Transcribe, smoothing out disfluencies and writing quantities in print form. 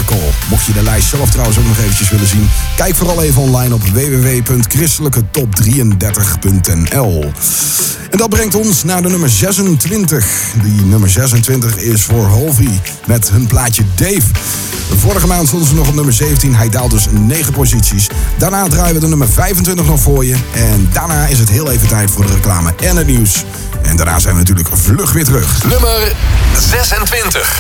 Miracle. Mocht je de lijst zelf trouwens ook nog eventjes willen zien, kijk vooral even online op www.christelijketop33.nl. En dat brengt ons naar de nummer 26. Die nummer 26 is voor Halvey met hun plaatje Dave. Vorige maand stonden ze nog op nummer 17. Hij daalt dus 9 posities. Daarna draaien we de nummer 25 nog voor je. En daarna is het heel even tijd voor de reclame en het nieuws. En daarna zijn we natuurlijk vlug weer terug. Nummer 26.